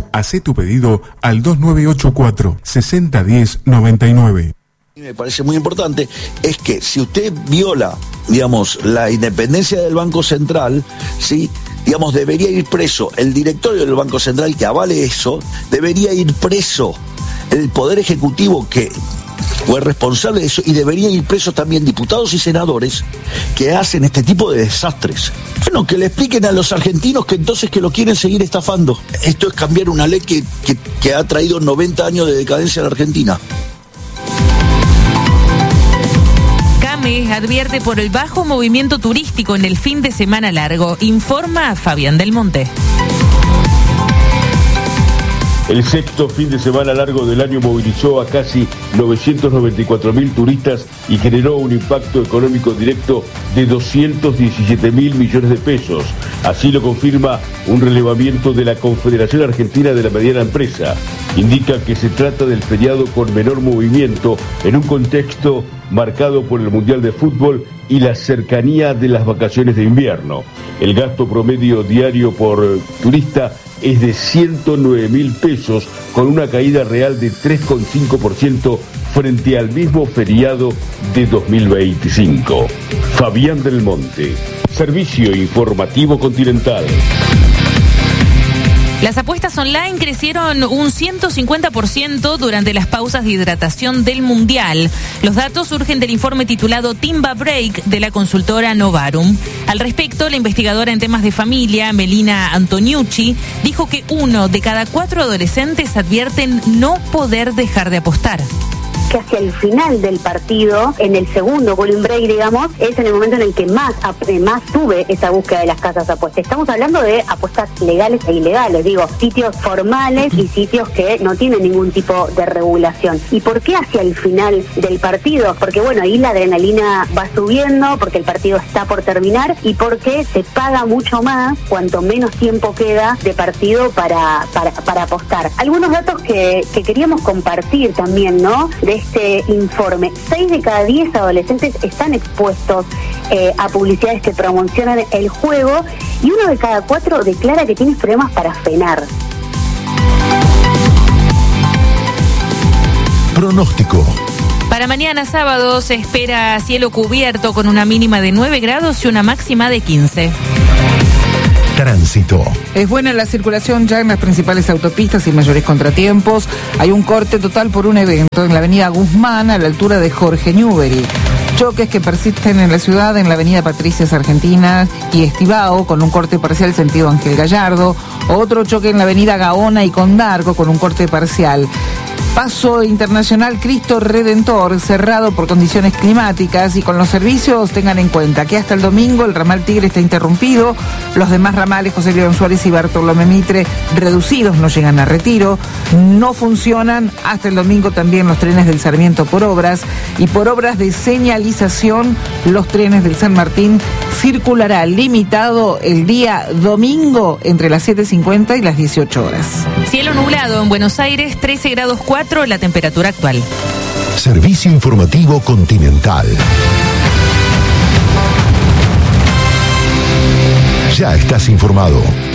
Hacé tu pedido al 2984-6010-99. Me parece muy importante, es que si usted viola, digamos, la independencia del Banco Central, ¿sí?, digamos, debería ir preso el directorio del Banco Central que avale eso, debería ir preso el Poder Ejecutivo que fue responsable de eso, y deberían ir presos también diputados y senadores que hacen este tipo de desastres. Bueno, que le expliquen a los argentinos que entonces que lo quieren seguir estafando. Esto es cambiar una ley que ha traído 90 años de decadencia a la Argentina. Advierte por el bajo movimiento turístico en el fin de semana largo. Informa Fabián del Monte. El sexto fin de semana largo del año movilizó a casi 994.000 turistas y generó un impacto económico directo de 217.000 millones de pesos. Así lo confirma un relevamiento de la Confederación Argentina de la Mediana Empresa. Indica que se trata del feriado con menor movimiento en un contexto marcado por el Mundial de Fútbol y la cercanía de las vacaciones de invierno. El gasto promedio diario por turista es de 109.000 pesos, con una caída real de 3,5% frente al mismo feriado de 2025. Fabián del Monte, Servicio Informativo Continental. Las apuestas online crecieron un 150% durante las pausas de hidratación del Mundial. Los datos surgen del informe titulado Timba Break de la consultora Novarum. Al respecto, la investigadora en temas de familia, Melina Antoniucci, dijo que 1 de cada 4 adolescentes advierten no poder dejar de apostar. Que hacia el final del partido, en el segundo volume break, digamos, es en el momento en el que más sube esa búsqueda de las casas de apuestas. Estamos hablando de apuestas legales e ilegales, digo, sitios formales y sitios que no tienen ningún tipo de regulación. ¿Y por qué hacia el final del partido? Porque bueno, ahí la adrenalina va subiendo, porque el partido está por terminar y porque se paga mucho más cuanto menos tiempo queda de partido para apostar. Algunos datos que queríamos compartir también, ¿no?, de este informe. 6 de cada 10 adolescentes están expuestos a publicidades que promocionan el juego y 1 de cada 4 declara que tiene problemas para frenar. Pronóstico. Para mañana sábado se espera cielo cubierto con una mínima de 9 grados y una máxima de 15. Tránsito. Es buena la circulación ya en las principales autopistas sin mayores contratiempos. Hay un corte total por un evento en la avenida Guzmán a la altura de Jorge Newbery. Choques que persisten en la ciudad en la avenida Patricias Argentinas y Estibao con un corte parcial sentido Ángel Gallardo. Otro choque en la avenida Gaona y Condarco con un corte parcial. Paso Internacional Cristo Redentor, cerrado por condiciones climáticas, y con los servicios tengan en cuenta que hasta el domingo el ramal Tigre está interrumpido, los demás ramales José León Suárez y Bartolomé Mitre reducidos, no llegan a Retiro, no funcionan hasta el domingo también los trenes del Sarmiento por obras, y por obras de señalización los trenes del San Martín circulará limitado el día domingo entre las 7:50 y las 18 horas. Cielo nublado en Buenos Aires, 13 grados 4 la temperatura actual. Servicio Informativo Continental. Ya estás informado.